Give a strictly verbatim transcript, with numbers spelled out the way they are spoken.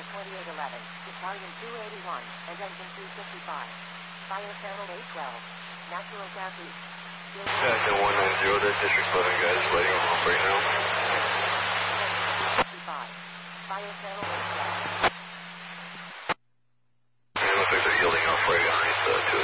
twenty-eight eleven, Italian two eighty-one, and engine two fifty-five. Fire channel eight twelve. Natural gas leak. Captain one nine zero, that's District eleven, guys, lighting them off right now. fifty-five. Fire channel eight twelve.